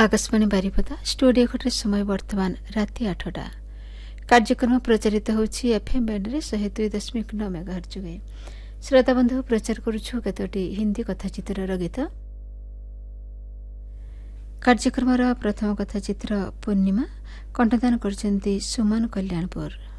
Akashvani Baripada studio घटे समय वर्तमान राति 8टा कार्यक्रम प्रचारित होछि एफएम बैंड रे 102.9 मेगाहर्ट्ज गे। श्रोता बंधु प्रचार करूछु केतोटी हिंदी कथाचित्र गीत। कार्यक्रम प्रथम कथाचित्र पूर्णिमा कंठदान करछन्ती सुमन कल्याणपुर।